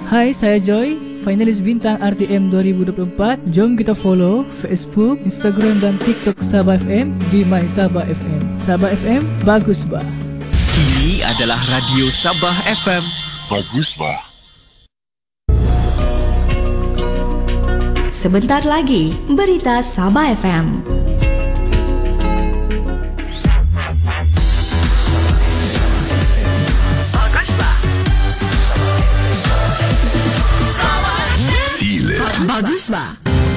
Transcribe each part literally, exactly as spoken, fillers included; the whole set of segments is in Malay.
Hai, saya Joy, finalis bintang R T M dua ribu dua puluh empat. Jom kita follow Facebook, Instagram dan TikTok Sabah F M di My Sabah F M. Sabah F M, bagus bah. Ini adalah Radio Sabah F M. Bagus bah. Sebentar lagi, berita Sabah F M. Bagus bah.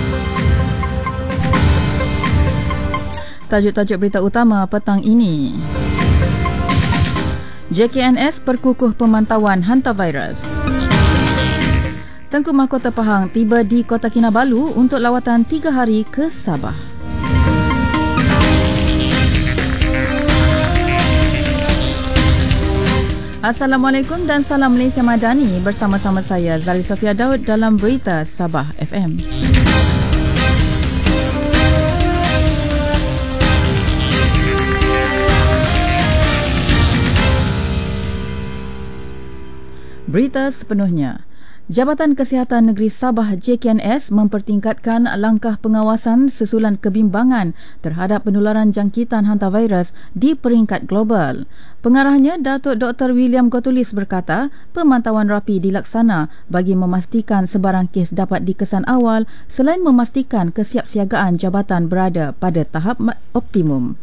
Tajuk-tajuk berita utama petang ini. J K N S perkukuh pemantauan hantavirus. Tengku Mahkota Pahang tiba di Kota Kinabalu untuk lawatan tiga hari ke Sabah. Assalamualaikum dan salam Malaysia Madani, bersama-sama saya Zali Sofia Daud dalam berita Sabah F M. Berita sepenuhnya. Jabatan Kesihatan Negeri Sabah J K N S mempertingkatkan langkah pengawasan susulan kebimbangan terhadap penularan jangkitan hantavirus di peringkat global. Pengarahnya, Datuk Doktor William Gotulis berkata, pemantauan rapi dilaksana bagi memastikan sebarang kes dapat dikesan awal selain memastikan kesiapsiagaan jabatan berada pada tahap optimum.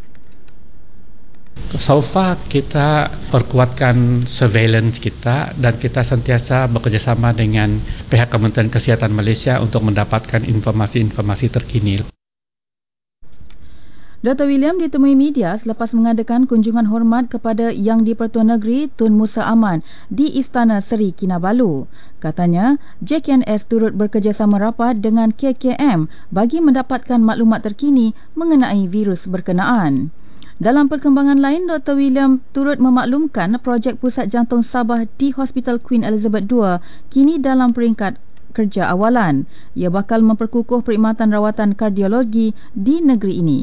So far kita perkuatkan surveillance kita dan kita sentiasa bekerjasama dengan pihak Kementerian Kesihatan Malaysia untuk mendapatkan informasi-informasi terkini. Doktor William ditemui media selepas mengadakan kunjungan hormat kepada Yang di-Pertua Negeri Tun Musa Aman di Istana Seri Kinabalu. Katanya, J K N S turut bekerjasama rapat dengan K K M bagi mendapatkan maklumat terkini mengenai virus berkenaan. Dalam perkembangan lain, Doktor William turut memaklumkan projek Pusat Jantung Sabah di Hospital Queen Elizabeth dua kini dalam peringkat kerja awalan. Ia bakal memperkukuh perkhidmatan rawatan kardiologi di negeri ini.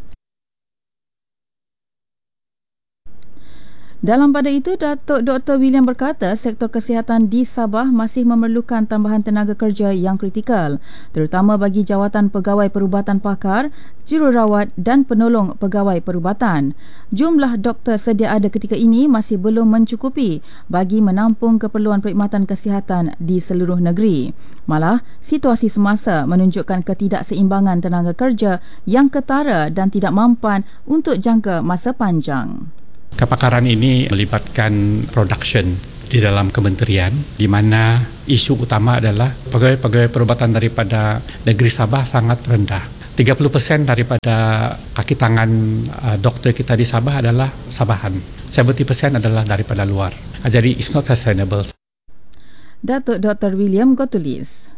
Dalam pada itu, Datuk Doktor William berkata sektor kesihatan di Sabah masih memerlukan tambahan tenaga kerja yang kritikal, terutama bagi jawatan pegawai perubatan pakar, jururawat dan penolong pegawai perubatan. Jumlah doktor sedia ada ketika ini masih belum mencukupi bagi menampung keperluan perkhidmatan kesihatan di seluruh negeri. Malah, situasi semasa menunjukkan ketidakseimbangan tenaga kerja yang ketara dan tidak mampan untuk jangka masa panjang. Kepakaran ini melibatkan production di dalam kementerian, di mana isu utama adalah pegawai-pegawai perubatan daripada negeri Sabah sangat rendah. tiga puluh peratus daripada kaki tangan uh, doktor kita di Sabah adalah Sabahan. tujuh puluh peratus adalah daripada luar. Jadi it's not sustainable. Datuk Doktor William Gotulis.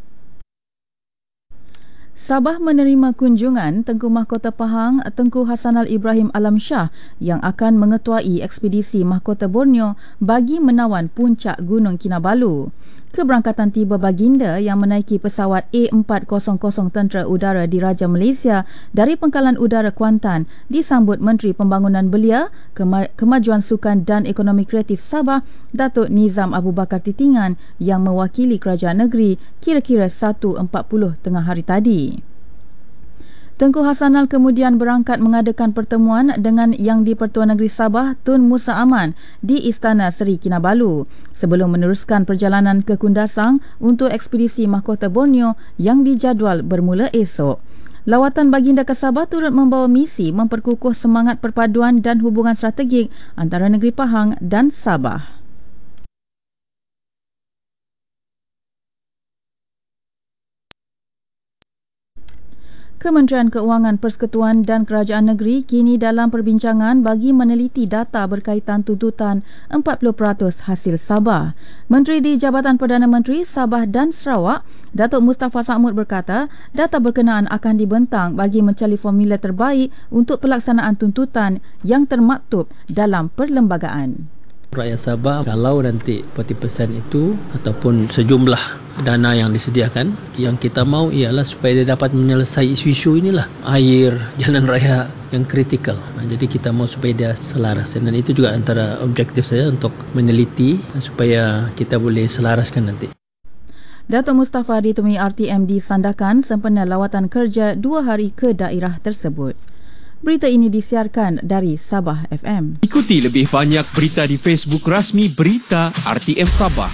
Sabah menerima kunjungan Tengku Mahkota Pahang Tengku Hasanal Ibrahim Alam Shah yang akan mengetuai ekspedisi Mahkota Borneo bagi menawan puncak Gunung Kinabalu. Keberangkatan tiba baginda yang menaiki pesawat A empat kosong kosong Tentera Udara Diraja Malaysia dari Pangkalan Udara Kuantan disambut Menteri Pembangunan Belia, Kema- Kemajuan Sukan dan Ekonomi Kreatif Sabah, Datuk Nizam Abu Bakar Titingan yang mewakili kerajaan negeri kira-kira satu empat puluh tengah hari tadi. Tengku Hasanal kemudian berangkat mengadakan pertemuan dengan Yang di-Pertua Negeri Sabah Tun Musa Aman di Istana Seri Kinabalu sebelum meneruskan perjalanan ke Kundasang untuk ekspedisi Mahkota Borneo yang dijadual bermula esok. Lawatan baginda ke Sabah turut membawa misi memperkukuh semangat perpaduan dan hubungan strategik antara negeri Pahang dan Sabah. Kementerian Keuangan Persekutuan dan Kerajaan Negeri kini dalam perbincangan bagi meneliti data berkaitan tuntutan empat puluh peratus hasil Sabah. Menteri di Jabatan Perdana Menteri Sabah dan Sarawak, Datuk Mustafa Sa'mud berkata, data berkenaan akan dibentang bagi mencari formula terbaik untuk pelaksanaan tuntutan yang termaktub dalam perlembagaan. Rakyat Sabah, kalau nanti empat puluh peratus itu ataupun sejumlah dana yang disediakan, yang kita mahu ialah supaya dia dapat menyelesaikan isu-isu inilah, air, jalan raya yang kritikal. Jadi kita mahu supaya dia selaras, dan itu juga antara objektif saya untuk meneliti supaya kita boleh selaraskan nanti. Datuk Mustafa ditemui R T M di Sandakan sempena lawatan kerja dua hari ke daerah tersebut. Berita ini disiarkan dari Sabah F M. Ikuti lebih banyak berita di Facebook rasmi Berita R T M Sabah.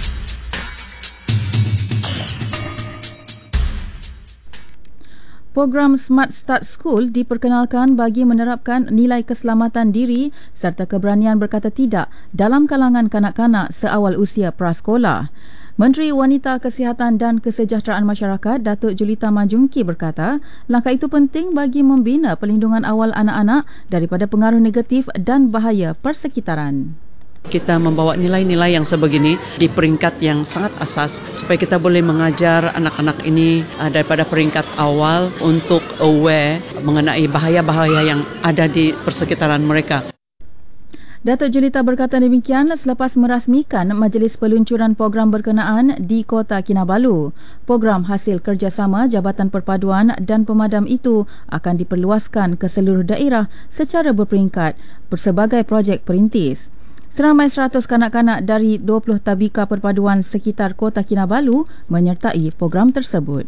Program Smart Start School diperkenalkan bagi menerapkan nilai keselamatan diri serta keberanian berkata tidak dalam kalangan kanak-kanak seawal usia prasekolah. Menteri Wanita Kesihatan dan Kesejahteraan Masyarakat Datuk Julita Majungki berkata, langkah itu penting bagi membina perlindungan awal anak-anak daripada pengaruh negatif dan bahaya persekitaran. Kita membawa nilai-nilai yang sebegini di peringkat yang sangat asas supaya kita boleh mengajar anak-anak ini daripada peringkat awal untuk aware mengenai bahaya-bahaya yang ada di persekitaran mereka. Datuk Julita berkata demikian selepas merasmikan majlis peluncuran program berkenaan di Kota Kinabalu. Program hasil kerjasama Jabatan Perpaduan dan Pemadam itu akan diperluaskan ke seluruh daerah secara berperingkat bersebagai projek perintis. Seramai seratus kanak-kanak dari dua puluh tabika perpaduan sekitar Kota Kinabalu menyertai program tersebut.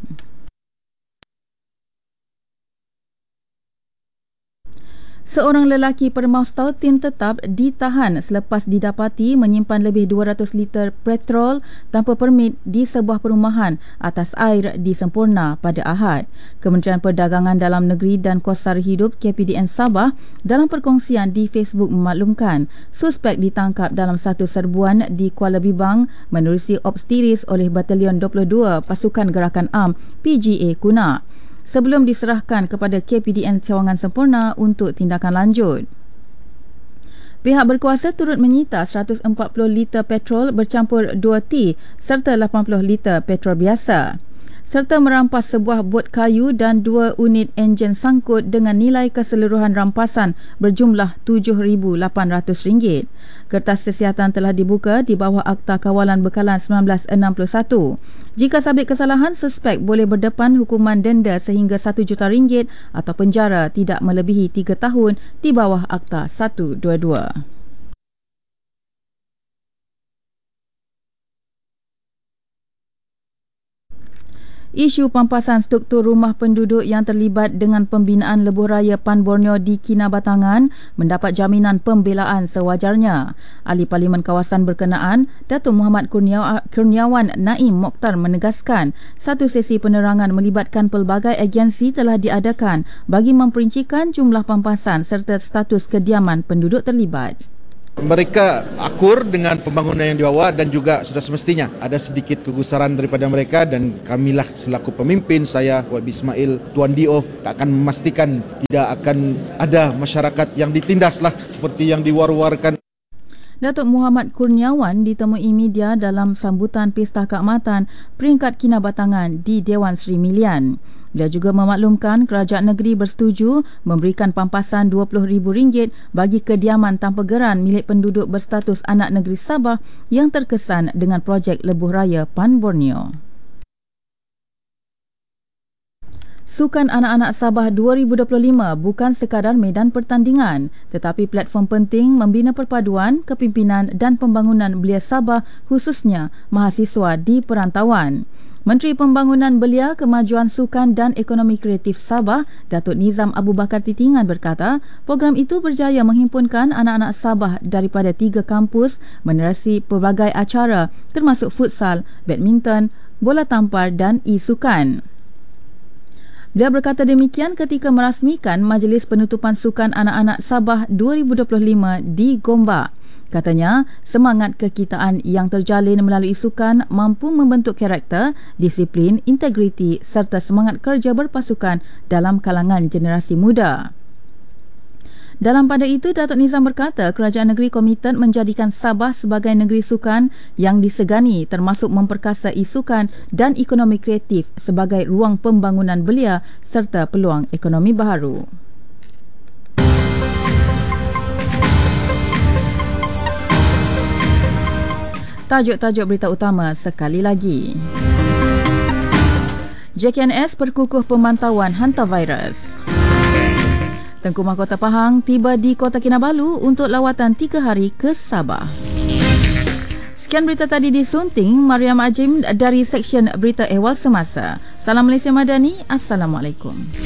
Seorang lelaki Permaus Tautin tetap ditahan selepas didapati menyimpan lebih dua ratus liter petrol tanpa permit di sebuah perumahan atas air di Sempurna pada Ahad. Kementerian Perdagangan Dalam Negeri dan Kos Sara Hidup K P D N Sabah dalam perkongsian di Facebook memaklumkan suspek ditangkap dalam satu serbuan di Kuala Bibang menerusi obstiris oleh Batalion dua puluh dua Pasukan Gerakan Am P G A Kuna, sebelum diserahkan kepada K P D N Cawangan Sempurna untuk tindakan lanjut. Pihak berkuasa turut menyita seratus empat puluh liter petrol bercampur dua T serta lapan puluh liter petrol biasa, serta merampas sebuah bot kayu dan dua unit enjin sangkut dengan nilai keseluruhan rampasan berjumlah tujuh ribu lapan ratus ringgit. Kertas kesihatan telah dibuka di bawah Akta Kawalan Bekalan seribu sembilan ratus enam puluh satu. Jika sabit kesalahan, suspek boleh berdepan hukuman denda sehingga satu juta ringgit atau penjara tidak melebihi tiga tahun di bawah Akta seratus dua puluh dua. Isu pampasan struktur rumah penduduk yang terlibat dengan pembinaan lebuh raya Pan Borneo di Kinabatangan mendapat jaminan pembelaan sewajarnya. Ahli Parlimen kawasan berkenaan, Datuk Muhammad Kurniawan Naim Mokhtar menegaskan satu sesi penerangan melibatkan pelbagai agensi telah diadakan bagi memperincikan jumlah pampasan serta status kediaman penduduk terlibat. Mereka akur dengan pembangunan yang dibawa dan juga sudah semestinya ada sedikit kegusaran daripada mereka, dan kamilah selaku pemimpin, saya W B Ismail Tuan Dio akan memastikan tidak akan ada masyarakat yang ditindaslah seperti yang diwar-warkan. Datuk Muhammad Kurniawan ditemui media dalam sambutan Pesta Keamatan peringkat Kinabatangan di Dewan Seri Milian. Dia juga memaklumkan kerajaan negeri bersetuju memberikan pampasan dua puluh ribu ringgit bagi kediaman tanpa geran milik penduduk berstatus anak negeri Sabah yang terkesan dengan projek lebuh raya Pan Borneo. Sukan Anak-anak Sabah dua ribu dua puluh lima bukan sekadar medan pertandingan, tetapi platform penting membina perpaduan, kepimpinan dan pembangunan belia Sabah, khususnya mahasiswa di perantauan. Menteri Pembangunan Belia, Kemajuan Sukan dan Ekonomi Kreatif Sabah, Datuk Nizam Abu Bakar Titingan berkata, program itu berjaya menghimpunkan anak-anak Sabah daripada tiga kampus menerusi pelbagai acara termasuk futsal, badminton, bola tampar dan e-sukan. Dia berkata demikian ketika merasmikan Majlis Penutupan Sukan Anak-anak Sabah dua ribu dua puluh lima di Gombak. Katanya, semangat kekitaan yang terjalin melalui sukan mampu membentuk karakter, disiplin, integriti serta semangat kerja berpasukan dalam kalangan generasi muda. Dalam pada itu, Datuk Nizam berkata kerajaan negeri komited menjadikan Sabah sebagai negeri sukan yang disegani, termasuk memperkasai sukan dan ekonomi kreatif sebagai ruang pembangunan belia serta peluang ekonomi baharu. Tajuk-tajuk berita utama sekali lagi. J K N S perkukuh pemantauan hantavirus. Tengku Mahkota Pahang tiba di Kota Kinabalu untuk lawatan tiga hari ke Sabah. Sekian Sekian berita tadi disunting Mariam Ajim dari Seksyen Berita Ehwal Semasa. Salam Malaysia Madani. Assalamualaikum.